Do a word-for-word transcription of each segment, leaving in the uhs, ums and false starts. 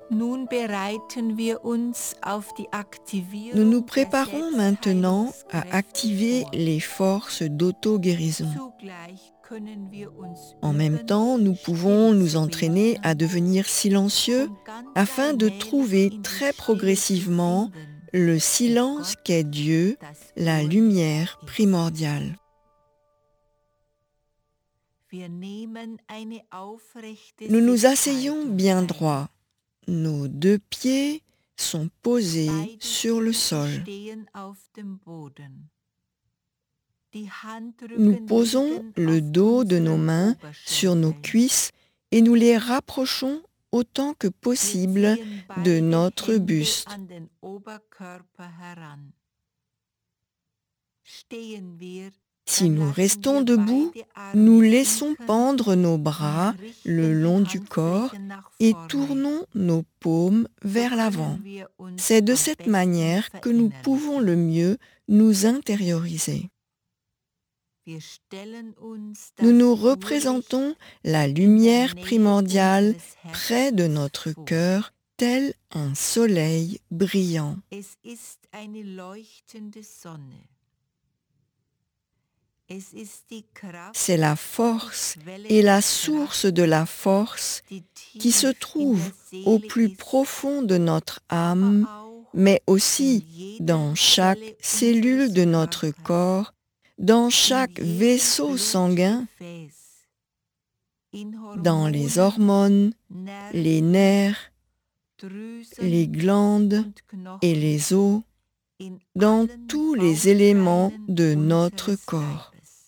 Nun bereiten wir uns auf die Nous Aktivierung nous der préparons maintenant à Selbstheilungskräfte activer vor. les forces d'auto-guérison. Zugleich können wir uns En même üben, temps, nous pouvons still nous zu entraîner à werden devenir silencieux und ganz afin de allmählich trouver in die très Stille zu progressivement finden, le die silence Gott qu'est Dieu, das la Urlicht lumière ist. primordiale. Wir nehmen eine aufrechte Nous nous asseyons Sitzhaltung bien ein. droit. Nos deux pieds sont posés Beide sur le Füße sol. stehen auf dem Boden. Die Nous Handrücken posons liegen le auf dos de nos unseren mains sur nos Oberschenkeln. cuisses et nous les rapprochons autant que Wir possible ziehen de beide notre Hände buste. an den Oberkörper heran. Stehen wir, Si dann nous lassen restons wir debout, beide nous Arme laissons sinken pendre nos und bras le richten die long du corps Handflächen nach et vorne. tournons nos paumes So vers l'avant. können wir uns C'est de am cette besten manière que nous pouvons le verinnerlichen. mieux nous intérioriser. Wir stellen uns Nous das nous Urlicht représentons la in der lumière Nähe primordiale unseres près de Herzens notre vor. cœur, tel un soleil brillant. Es ist eine leuchtende Sonne. Es ist die Kraft, C'est la die force Quelle et la der source Kraft, de la force die qui se tief in der trouve au Seele plus ist, profond de notre aber âme, auch mais in aussi jeder dans chaque Zelle cellule unseres de notre Körpers, corps, dans in chaque jedem vaisseau sanguin, Blutgefäß, in dans les Hormonen, hormones, les Nerven, nerfs, Drüsen les glandes und Knochen, et les os, in dans allen tous les éléments Bausteinen de notre unseres corps. Leibes.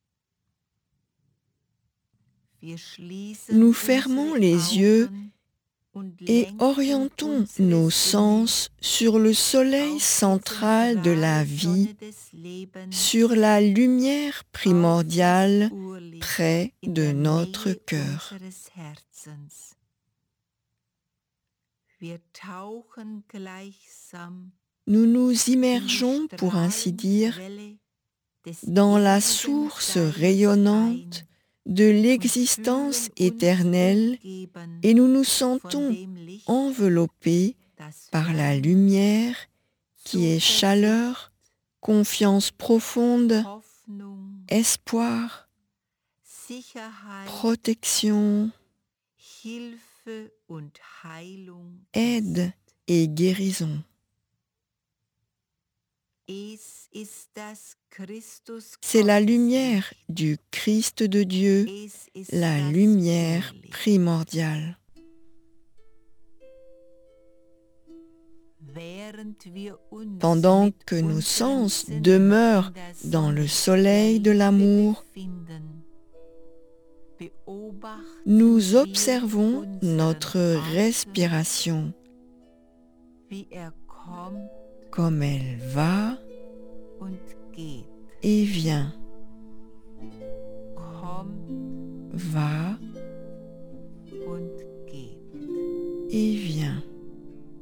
Wir schließen Nous fermons unsere les yeux Augen und et lenken orientons unsere nos Sinne sens sur le soleil auf die central de la zentrale vie, Sonne des Lebens, sur la lumière auf das primordiale Urlicht près in de der notre Nähe cœur. unseres Herzens. Wir tauchen gleichsam Nous nous in die immergeons, pour ainsi dire, Strahlenquelle des dans la ewigen source Seins rayonnante ein de und l'existence fühlen uns éternelle umgeben et nous nous von sentons dem Licht, enveloppés das par la Wärme, lumière qui est Zuversicht, chaleur, confiance profonde, Hoffnung, espoir, Sicherheit, protection, Hilfe und Heilung aide ist. et guérison. Es ist das Christus C'est la Gotteslicht. lumière du Christ de Dieu, Es ist la das lumière Urlicht. primordiale. Während wir uns Pendant mit que nos unseren sens Sinnen demeurent in der dans le Sonne soleil de der l'amour, Liebe befinden, beobachten nous wir observons unseren notre Atem, respiration, wie er kommt comme elle va und geht. et vient, Kommt va und geht. et vient.